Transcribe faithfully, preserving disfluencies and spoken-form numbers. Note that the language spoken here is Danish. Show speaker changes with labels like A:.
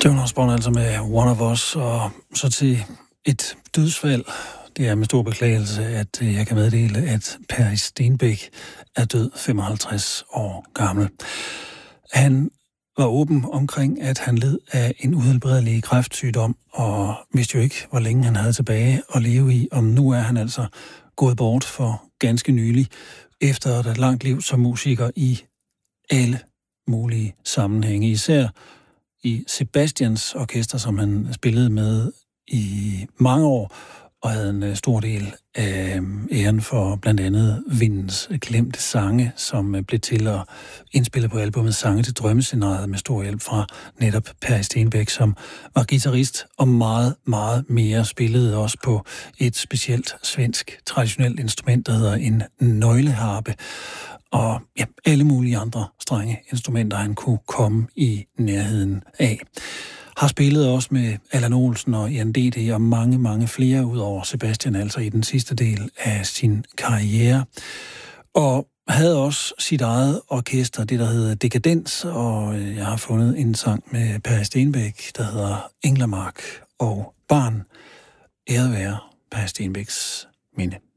A: Jonas Osborne altså med One of Us, og så til et dødsfald. Det er med stor beklagelse, at jeg kan meddele, at Per Stenbæk er død femoghalvtreds år gammel. Han var åben omkring, at han led af en uhelbredelig kræftsygdom, og vidste jo ikke, hvor længe han havde tilbage at leve i. Om nu er han altså gået bort for ganske nylig, efter et langt liv som musiker i alle mulige sammenhænge, især i Sebastians orkester, som han spillede med i mange år, og havde en stor del af æren for blandt andet Vindens glemte sange, som blev til at indspille på albumet Sange til Drømmescenariet med stor hjælp fra netop Per Stenbæk, som var guitarist og meget, meget mere, spillede også på et specielt svensk traditionelt instrument, der hedder en nøgleharpe, og ja, alle mulige andre strenge instrumenter, han kunne komme i nærheden af. Har spillet også med Allan Olsen og Jan D D og mange, mange flere ud over Sebastian, altså i den sidste del af sin karriere. Og havde også sit eget orkester, det der hedder Dekadens, og jeg har fundet en sang med Per Stenbæk, der hedder Englemark og Barn. Æret være Per Stenbæks minde.